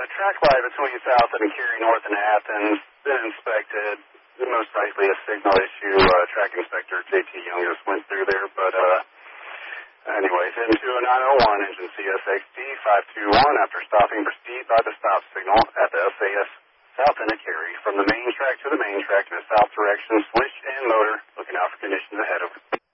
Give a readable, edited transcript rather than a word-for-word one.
The track lie between South and Cary North and Athens been inspected. Most likely a signal issue. Track inspector J.T. Young just went through there, but anyways, into a 901 engine CSXT 521 after stopping, proceed by the stop signal at the SAS South end of Cary from the main track to the main track in the south direction. Switch and motor. Looking out for conditions ahead of.